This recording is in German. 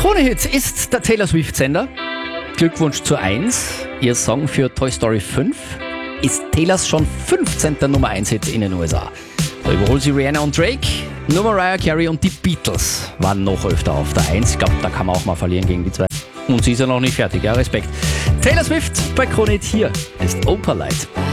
Krone Hits ist der Taylor Swift-Sender. Glückwunsch zur 1. Ihr Song für Toy Story 5 ist Taylors schon 15. Nummer 1-Hit in den USA. Da überholt sie Rihanna und Drake. Nur Mariah Carey und die Beatles waren noch öfter auf der 1. Ich glaube, da kann man auch mal verlieren gegen die zwei. Und sie ist ja noch nicht fertig, ja, Respekt. Taylor Swift bei Krone Hit, hier ist Opalite.